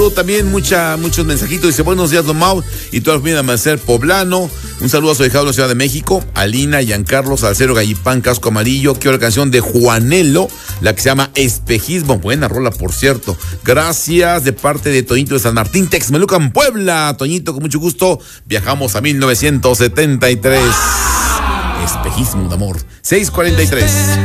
También muchos mensajitos. Dice, buenos días, Don Mau y toda la familia de Amanecer Poblano. Un saludo a su hijado de la Ciudad de México, Alina, Giancarlo, Salcero, Gallipán, Casco Amarillo. Quiero la canción de Juanelo, la que se llama Espejismo. Buena rola, por cierto. Gracias de parte de Toñito de San Martín, Texmelucan, Puebla. Toñito, con mucho gusto. Viajamos a 1973. Espejismo de amor. 6:43.